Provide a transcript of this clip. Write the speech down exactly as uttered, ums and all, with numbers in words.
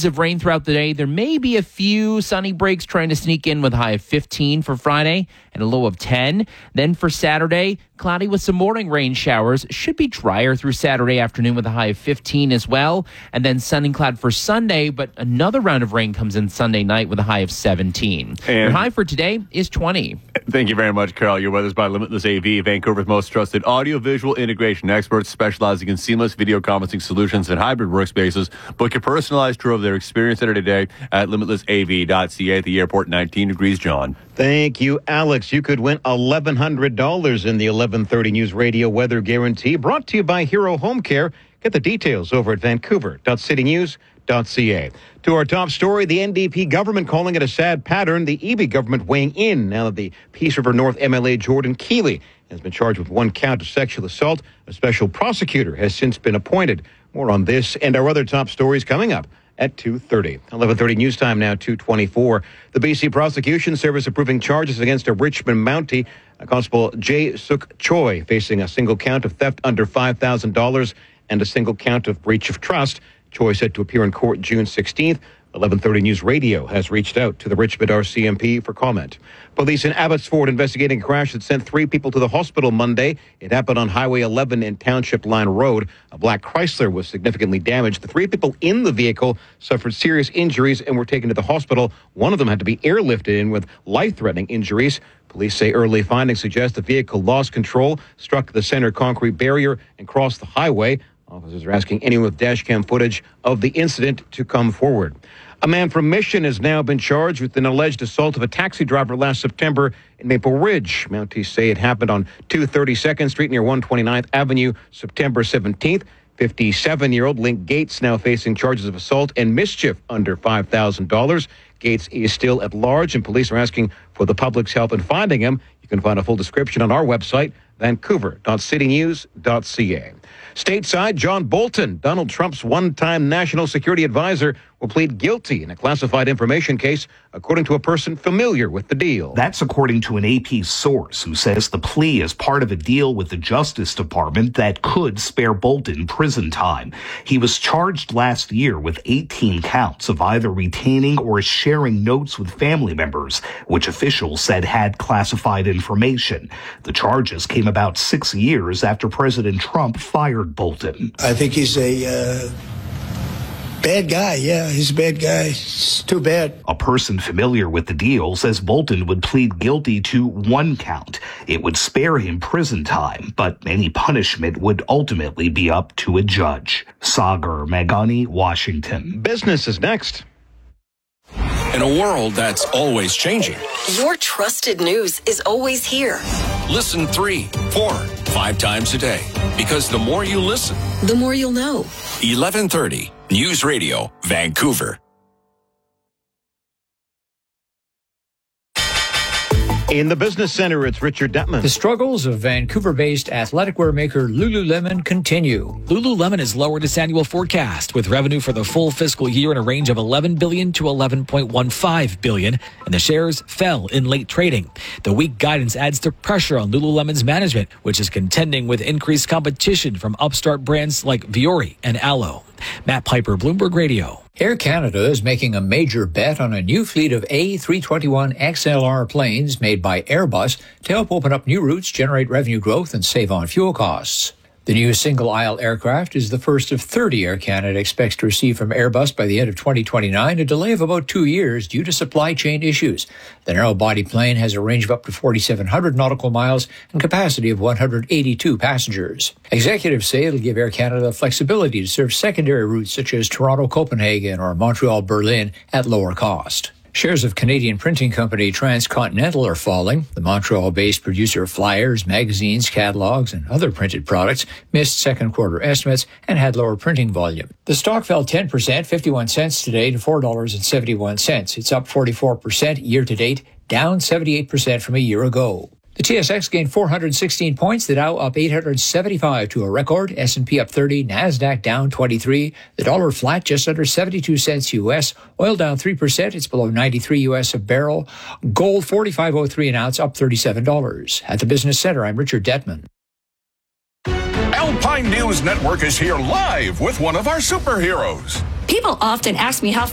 of rain throughout the day. There may be a few sunny breaks trying to sneak in with a high of fifteen for Friday and a low of ten. Then for Saturday, cloudy with some morning rain showers. Should be drier through Saturday afternoon with a high of fifteen as well. And then sun and cloud for Sunday, but another round of rain comes in Sunday night with a high of seventeen. And your high for today is twenty. Thank you very much, Carl. Your weather's by Limitless A V, Vancouver's most trusted audio-visual integration experts specializing in seamless video conferencing solutions and hybrid workspaces. Book your personalized tour of their experience center today at limitless a v dot c a at the airport. Nineteen degrees, John. Thank you, Alex. You could win eleven hundred dollars in the eleven thirty News Radio Weather Guarantee, brought to you by Hero Home Care. Get the details over at vancouver dot city news dot c a. To our top story, the N D P government calling it a sad pattern. The E B government weighing in now that the Peace River North M L A Jordan Keeley has been charged with one count of sexual assault. A special prosecutor has since been appointed. More on this and our other top stories coming up at two thirty. eleven thirty news time now, two twenty-four. The B C Prosecution Service approving charges against a Richmond Mountie, Constable Jae Suk Choi, facing a single count of theft under five thousand dollars and a single count of breach of trust. Choi set to appear in court June sixteenth. eleven thirty News Radio has reached out to the Richmond R C M P for comment. Police in Abbotsford investigating a crash that sent three people to the hospital Monday. It happened on Highway eleven in Township Line Road. A black Chrysler was significantly damaged. The three people in the vehicle suffered serious injuries and were taken to the hospital. One of them had to be airlifted in with life-threatening injuries. Police say early findings suggest the vehicle lost control, struck the center concrete barrier, and crossed the highway. Officers are asking anyone with dash cam footage of the incident to come forward. A man from Mission has now been charged with an alleged assault of a taxi driver last September in Maple Ridge. Mounties say it happened on two thirty-second Street near one twenty-ninth Avenue, September seventeenth. fifty-seven-year-old Link Gates now facing charges of assault and mischief under five thousand dollars. Gates is still at large, and police are asking for the public's help in finding him. You can find a full description on our website, vancouver dot city news dot c a. Stateside, John Bolton, Donald Trump's one-time national security advisor, will plead guilty in a classified information case, according to a person familiar with the deal. That's according to an A P source who says the plea is part of a deal with the Justice Department that could spare Bolton prison time. He was charged last year with eighteen counts of either retaining or sharing notes with family members, which officials said had classified information. The charges came about six years after President Trump fired Bolton. I think he's a uh, bad guy. Yeah, he's a bad guy. It's too bad. A person familiar with the deal says Bolton would plead guilty to one count. It would spare him prison time, but any punishment would ultimately be up to a judge. Sagar Meghani, Washington. Business is next. In a world that's always changing, your trusted news is always here. Listen three, four, five times a day. Because the more you listen, the more you'll know. eleven thirty News Radio, Vancouver. In the Business Center, it's Richard Detman. The struggles of Vancouver-based athletic wear maker Lululemon continue. Lululemon has lowered its annual forecast, with revenue for the full fiscal year in a range of eleven billion dollars to eleven point one five billion dollars, and the shares fell in late trading. The weak guidance adds to pressure on Lululemon's management, which is contending with increased competition from upstart brands like Vuori and Alo. Matt Piper, Bloomberg Radio. Air Canada is making a major bet on a new fleet of A three twenty-one X L R planes made by Airbus to help open up new routes, generate revenue growth, and save on fuel costs. The new single-aisle aircraft is the first of thirty Air Canada expects to receive from Airbus by the end of twenty twenty-nine, a delay of about two years due to supply chain issues. The narrow-body plane has a range of up to forty-seven hundred nautical miles and capacity of one hundred eighty-two passengers. Executives say it'll give Air Canada flexibility to serve secondary routes such as Toronto-Copenhagen or Montreal-Berlin at lower cost. Shares of Canadian printing company Transcontinental are falling. The Montreal-based producer of flyers, magazines, catalogs, and other printed products missed second quarter estimates and had lower printing volume. The stock fell ten percent, fifty-one cents today to four dollars and seventy-one cents. It's up forty-four percent year to date, down seventy-eight percent from a year ago. The T S X gained four hundred sixteen points, the Dow up eight hundred seventy-five to a record, S and P up thirty, NASDAQ down twenty-three, the dollar flat just under seventy-two cents U S, oil down three percent, it's below ninety-three U S a barrel, gold forty-five oh three an ounce, up thirty-seven dollars. At the Business Center, I'm Richard Detman. Alpine News Network is here live with one of our superheroes. People often ask me how